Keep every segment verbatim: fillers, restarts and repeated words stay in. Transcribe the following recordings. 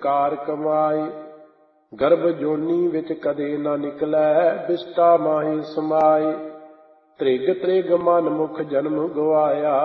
ਕਾਰ ਕਮਾਏ। ਗਰਭ ਜੋਨੀ ਵਿੱਚ ਕਦੇ ਨਾ ਨਿਕਲੈ, ਬਿਸਟਾ ਮਾਹੀ ਸਮਾਏ। ਤ੍ਰਿਗ ਤ੍ਰਿਗ ਮਨ ਮੁਖ ਜਨਮ ਗਵਾਇਆ,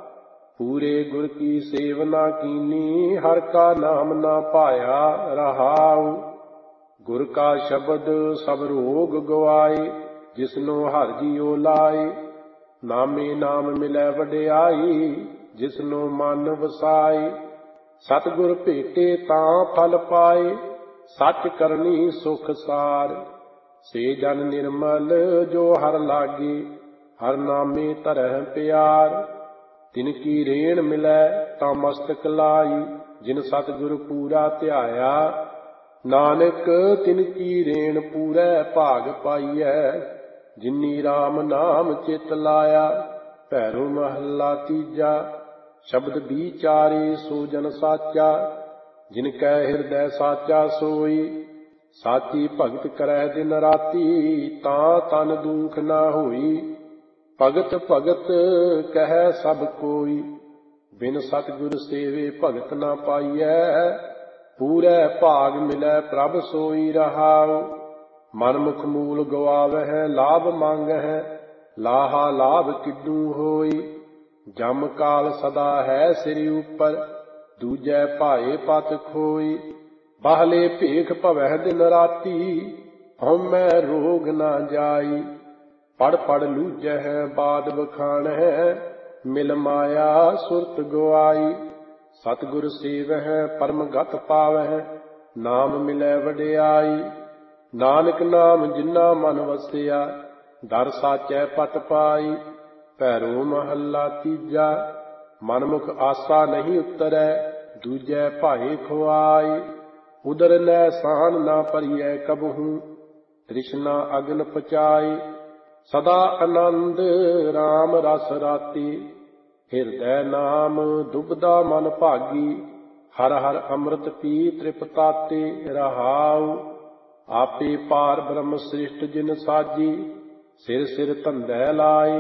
ਪੂਰੇ ਗੁਰ ਕੀ ਸੇਵ ਨਾ ਕੀਨੀ। ਹਰ ਕਾ ਨਾਮ ਨਾ ਪਾਇਆ ਰਹਾਉ, ਗੁਰ ਕਾ ਸ਼ਬਦ ਸਭ ਰੋਗ ਗਵਾਏ। ਜਿਸਨੂੰ ਹਰਿ ਜੀਉ ਲਾਏ, ਨਾਮੇ ਨਾਮ ਮਿਲੈ ਵਡਿਆਈ। ਜਿਸਨੂੰ ਮਨ ਵਸਾਏ, ਸਤਿਗੁਰ ਭੇਟੇ ਤਾਂ ਫਲ ਪਾਏ। ਸੱਚ ਕਰਨੀ ਸੁਖ ਸਾਰ, ਸੇ ਜਨ ਨਿਰਮਲ ਜੋ ਹਰਿ ਲਾਗੇ। ਹਰਿ ਨਾਮੇ ਧਰਹਿ ਪਿਆਰ, ਤਿਨ ਕੀ ਰੇਣ ਮਿਲੈ ਤਾਂ ਮਸਤਕ ਲਾਈ। ਜਿਨ ਸਤਿਗੁਰ ਪੂਰਾ ਧਿਆਇਆ, ਨਾਨਕ ਤਿਨ ਕੀ ਰੇਣ ਪੂਰੈ ਭਾਗ ਪਾਈਐ। ਜਿਨੀ ਰਾਮ ਨਾਮ ਚਿਤ ਲਾਇਆ, ਭੈਰੋ ਮਹੱਲਾ ਤੀਜਾ। ਸ਼ਬਦ ਵਿਚਾਰੇ ਸੋ ਜਨ ਸਾਚਾ, ਜਿਨ ਕੈ ਹਿਰਦੈ ਸਾਚਾ ਸੋਈ। ਸਾਚੀ ਭਗਤ ਕਰੈ ਦਿਨ ਰਾਤੀ, ਤਾਂ ਤਨ ਦੁਖ ਨਾ ਹੋਈ। ਭਗਤ ਭਗਤ ਕਹੈ ਸਭ ਕੋਈ, ਬਿਨ ਸਤਿਗੁਰ ਸੇਵੇ ਭਗਤ ਨਾ ਪਾਈਐ। ਪੂਰੈ ਭਾਗ ਮਿਲੈ ਪ੍ਰਭ ਸੋਈ ਰਹਾਉ। ਮਨ ਮੁਖ ਮੂਲ ਗਵਾਵਹਿ, ਲਾਭ ਮੰਗਹਿ ਲਾਹਾ ਲਾਭ ਕਿੱਡੂ ਹੋਈ। ਜਮ ਕਾਲ ਸਦਾ ਹੈ ਸਿਰ ਉਪਰ, ਦੂਜੈ ਭਾਏ ਪਤ ਖੋਈ। ਬਾਹਲੇ ਭੇਖ ਭਵਹਿ ਦਿਨ ਰਾਤੀ, ਹਉਮੈ ਰੋਗ ਨਾ ਜਾਈ। ਪੜ ਪੜ ਲੂਝਹਿ ਬਾਦ ਬਖਾਣਹਿ, ਮਿਲ ਮਾਇਆ ਸੁਰਤ ਗਵਾਈ। ਸਤਿਗੁਰ ਸੇਵਹਿ ਪਰਮ ਗਤਿ ਪਾਵਹਿ, ਨਾਮ ਮਿਲੈ ਵਡਿਆਈ। ਨਾਨਕ ਨਾਮ ਜਿਨਾ ਮਨ ਵਸਿਆ, ਦਰ ਸਾਚੈ ਪਤ ਪਾਈ। ਭੈਰੋ ਮਹੱਲਾ ਤੀਜਾ। ਮਨਮੁਖ ਆਸਾ ਨਹੀਂ ਉਤਰੈ, ਦੂਜੈ ਭਾਏ ਖੁਆਈ। ਉਦਰ ਲੈ ਸਾਨ ਨਾ ਭਰੀਐ ਕਬਹੂ, ਤ੍ਰਿਸ਼ਨਾ ਅਗਨ ਪਚਾਈ। ਸਦਾ ਆਨੰਦ ਰਾਮ ਰਸ ਰਾਤੀ, ਹਿਰਦੈ ਨਾਮ ਦੁਬਦਾ ਮਨ ਭਾਗੀ। ਹਰ ਹਰ ਅੰਮ੍ਰਿਤ ਪੀ ਤ੍ਰਿਪਤਾਤੇ ਰਹਾਉ। ਆਪੇ ਪਾਰ ਬ੍ਰਹਮ ਸ੍ਰਿਸ਼ਟ ਜਿਨ ਸਾਜੀ, ਸਿਰ ਸਿਰ ਧੰਦੈ ਲਾਏ।